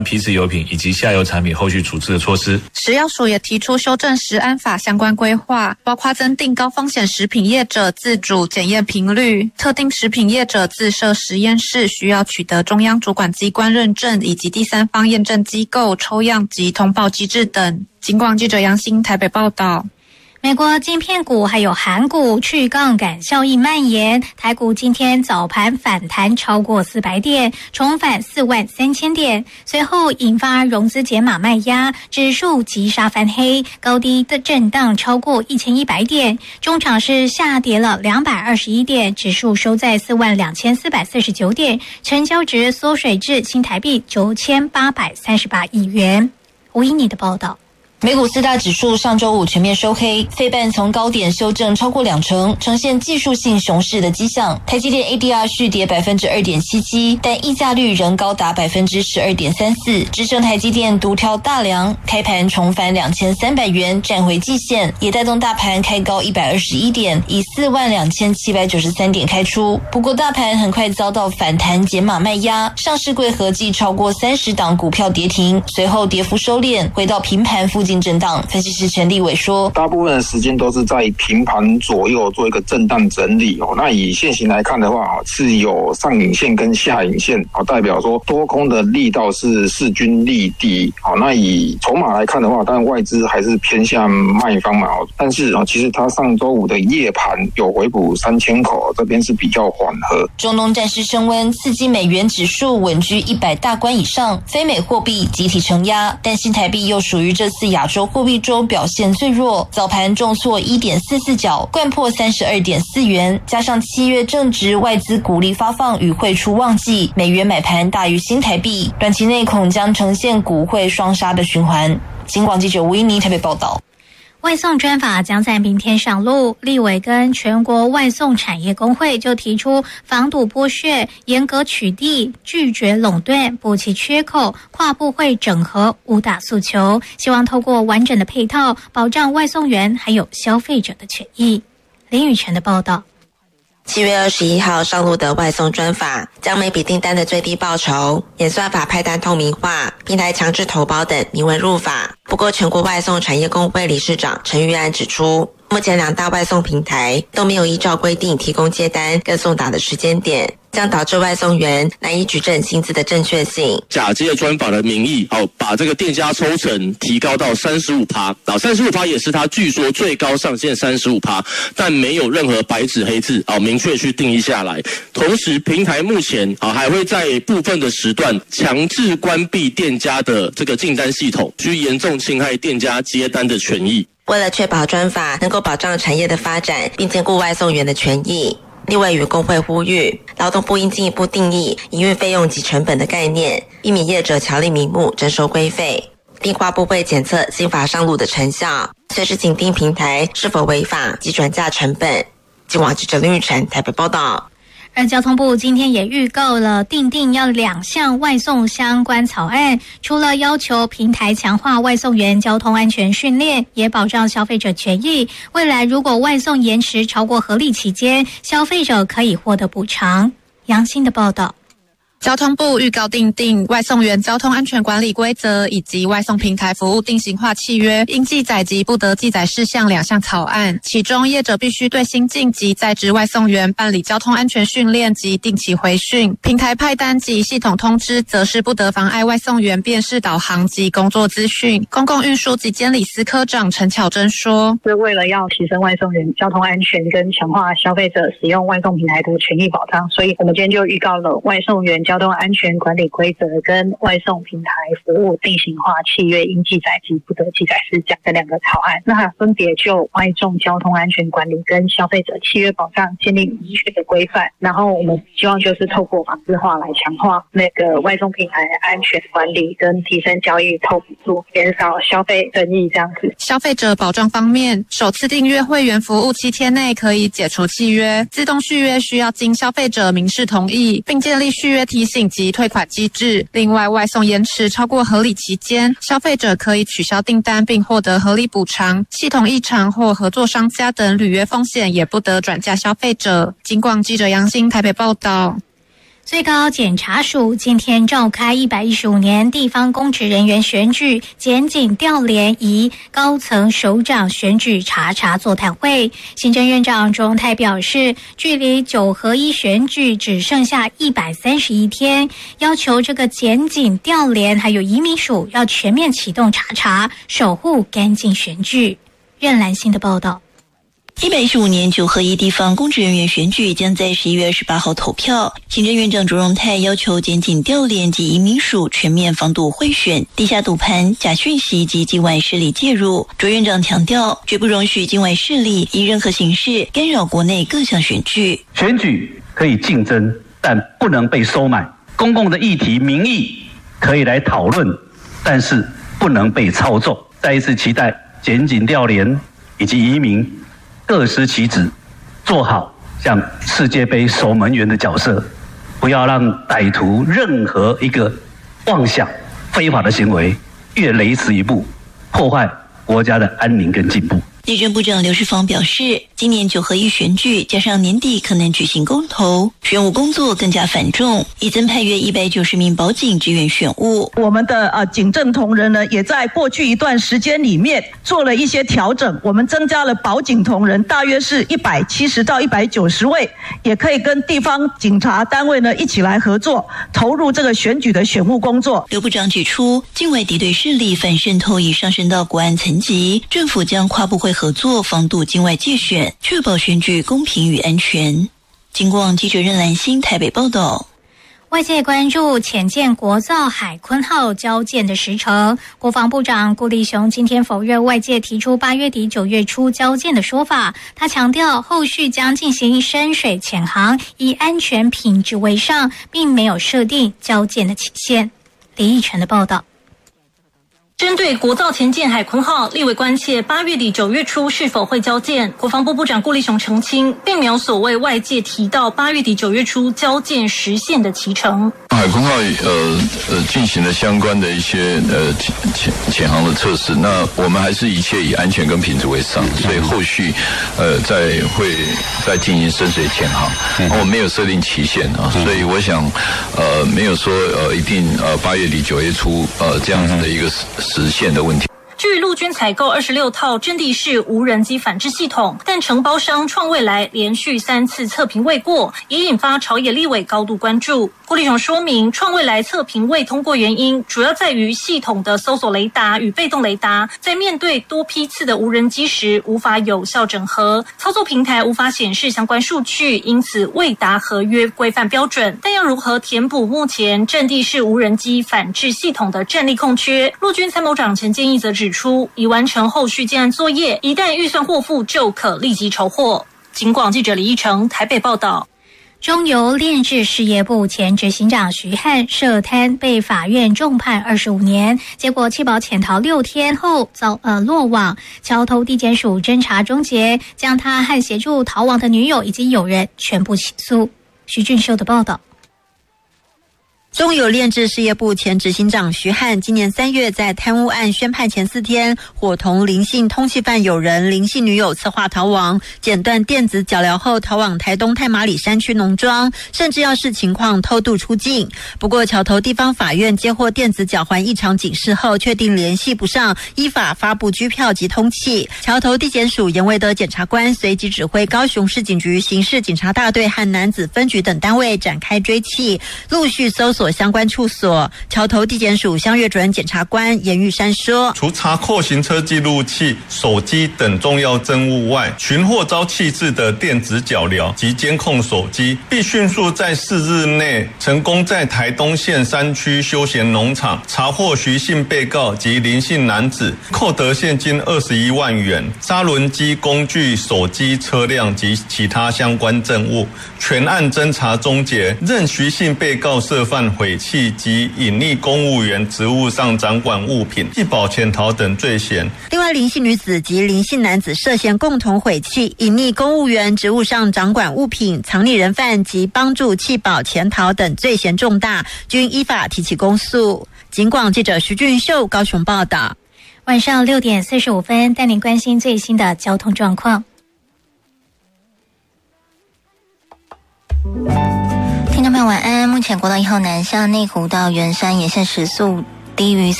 批次油品以及下游产品后续处置的措施。 食药署也提出修正食安法相关规划，包括增订高风险食品业者自主检验频率，特定食品业者自设实验室需要取得中央主管机关认证，以及第三方验证机构抽样及通报机制等。警广记者杨欣台北报道。 美国晶片股还有韩股去杠杆效应蔓延，台股今天早盘反弹超过400点，重返43000点，随后引发融资减码卖压，指数急杀翻黑，高低的震荡超过1100点，中场是下跌了221点，指数收在42449点，成交值缩水至新台币9838亿元。吴依妮的报道。 美股四大指数上周五全面收黑，费半从高点修正超过20%，呈现技术性熊市的迹象。台积电 ADR 续跌 2.77%， 但溢价率仍高达 12.34%， 支撑台积电独挑大梁，开盘重返2300元，站回季线，也带动大盘开高121点，以42793点开出。不过大盘很快遭到反弹减码卖压，上市柜合计超过30档股票跌停，随后跌幅收敛，回到平盘附近震荡。分析师陈立伟说， 大部分的时间都是在平盘左右做一个震荡整理哦。那以现行来看的话，是有上影线跟下影线，代表说多空的力道是势均力敌。那以筹码来看的话，当然外资还是偏向卖方嘛，但是其实它上周五的夜盘有回补3000口，这边是比较缓和。 中东战事升温，刺激美元指数稳居100大关以上，非美货币集体承压，但新台币又属于这次亚洲货币中表现最弱，早盘重挫 1.44 角，掼破 32.4 元，加上7月正值外资股利发放与汇出旺季，美元买盘大于新台币，短期内恐将呈现股汇双杀的循环。警广记者吴依妮台北报道。 外送专法将在明天上路，立委跟全国外送产业工会就提出防堵剥削、严格取缔、拒绝垄断、补齐缺口、跨部会整合5大诉求，希望透过完整的配套保障外送员还有消费者的权益。林雨晨的报道。 7月21号上路的外送专法，将每笔订单的最低报酬、演算法派单透明化、平台强制投保等明文入法。不过，全国外送产业工会理事长陈玉安指出，目前2大外送平台都没有依照规定提供接单跟送达的时间点，将导致外送员难以举证薪资的正确性。 假借专法的名义，把这个店家抽成提高到 35%，35% 也是他据说最高上限 35%， 但没有任何白纸黑字明确去定义下来。同时，平台目前还会在部分的时段强制关闭店家的这个进单系统，去严重侵害店家接单的权益。 为了确保专法能够保障产业的发展，并兼顾外送员的权益，立委与工会呼吁，劳动部应进一步定义营运费用及成本的概念，避免业者巧立名目征收规费，并跨部会检测新法上路的成效，随时紧盯平台是否违法及转嫁成本。警广记者林玉晨台北报道。 而交通部今天也预告了订要2项外送相关草案，除了要求平台强化外送员交通安全训练，也保障消费者权益。未来如果外送延迟超过合理期间，消费者可以获得补偿。杨欣的报道。 交通部预告订定外送员交通安全管理规则以及外送平台服务定型化契约应记载及不得记载事项2项草案，其中业者必须对新进及在职外送员办理交通安全训练及定期回训，平台派单及系统通知则是不得妨碍外送员辨识导航及工作资讯。公共运输及监理司科长陈巧珍说， 是为了要提升外送员交通安全跟强化消费者使用外送平台的权益保障，所以我们今天就预告了外送员交通安全管理规则跟外送平台服务定型化契约应记载及不得记载事项这2个草案，那分别就外送交通安全管理跟消费者契约保障建立明确的规范，然后我们希望就是透过法制化来强化那个外送平台安全管理跟提升交易透明度，减少消费争议这样子。 消费者保障方面，首次订阅会员服务7天内可以解除契约，自动续约需要经消费者明示同意，并建立续约提醒及退款机制。另外，外送延迟超过合理期间，消费者可以取消订单并获得合理补偿，系统异常或合作商家等履约风险也不得转嫁消费者。警广记者杨欣台北报道。 最高检察署今天召开115年地方公职人员选举检警调联及高层首长选举查座谈会。行政院长卓荣泰表示，距离9合1选举只剩下131天，要求这个检警调联还有移民署要全面启动查，守护干净选举。任兰心的报道。 115年9合1地方公职人员选举将在11月28号投票。行政院长卓荣泰要求检警调联及移民署全面防堵贿选、地下赌盘、假讯息及境外势力介入。卓院长强调，绝不容许境外势力以任何形式干扰国内各项选举。 选举可以竞争，但不能被收买。公共的议题、民意可以来讨论，但是不能被操纵。再一次期待检警调联以及移民各司其职，做好像世界杯守门员的角色，不要让歹徒任何一个妄想非法的行为越雷池一步，破坏国家的安宁跟进步。 内政部长刘世芳表示，今年9合1选举加上年底可能举行公投，选务工作更加繁重，已增派约190名保警支援选务。 我们的警政同仁呢，也在过去一段时间里面做了一些调整，我们增加了保警同仁，大约是170到190位，也可以跟地方警察单位呢一起来合作，投入这个选举的选务工作。 刘部长指出，境外敌对势力反渗透已上升到国安层级，政府将跨部会合作防堵境外介选，确保选举公平与安全。经广记者任兰心台北报道。 外界关注潜舰国造海鲲号交舰的时程，国防部长顾立雄今天否认外界提出8月底9月初交舰的说法。他强调，后续将进行深水潜航，以安全品质为上，并没有设定交舰的期限。李义成的报道。 针对国造潜舰海鲲号，立委关切8月底9月初是否会交舰。国防部部长顾立雄澄清，并没有所谓外界提到8月底9月初交舰实现的期程。 海鲲号进行了相关的一些潜航的测试，那我们还是一切以安全跟品质为上，所以后续会再进行深水潜航，我没有设定期限啊，所以我想没有说一定8月底9月初这样子的一个实现的问题。 据陆军采购26套阵地式无人机反制系统，但承包商创未来连续3次测评未过，也引发朝野立委高度关注。顾立雄说明，创未来测评未通过原因，主要在于系统的搜索雷达与被动雷达在面对多批次的无人机时无法有效整合，操作平台无法显示相关数据，因此未达合约规范标准。但要如何填补目前阵地式无人机反制系统的战力空缺，陆军参谋长陈建义则指出，已完成后续建案作业，一旦预算获付就可立即筹获。警广记者李义成台北报道。 中油炼制事业部前执行长徐汉涉贪被法院重判25年，结果弃保潜逃6天后落网。桥头地检署侦查终结，将他和协助逃亡的女友以及友人全部起诉。徐俊秀的报道。 中油炼制事业部前执行长徐汉今年3月在贪污案宣判前4天，伙同林姓通缉犯友人、林姓女友策划逃亡，剪断电子脚镣后逃往台东太麻里山区农庄，甚至要视情况偷渡出境。不过桥头地方法院接获电子脚环异常警示后，确定联系不上，依法发布拘票及通缉。桥头地检署严维德检察官随即指挥高雄市警局刑事警察大队和男子分局等单位展开追缉，陆续搜索相关处所。桥头地检署乡岳主任检察官严玉山说， 除查扣行车记录器、手机等重要证物外，寻获遭弃置的电子脚镣及监控手机，必迅速在4日内成功在台东县山区休闲农场查获徐姓被告及林姓男子，扣得现金21万元、砂轮机工具、手机、车辆及其他相关证物。全案侦查终结，认徐姓被告涉犯毁弃及隐匿公务员职务上掌管物品、弃保潜逃等罪嫌。 另外，林姓女子及林姓男子涉嫌共同毁弃、隐匿公务员职务上掌管物品、藏匿人犯及帮助弃保潜逃等罪嫌重大，均依法提起公诉。警广记者徐俊秀高雄报道。 晚上6点45分，带您关心最新的交通状况。听众朋友朋友晚安。目前国道1号南下内湖到圆山沿线时速低于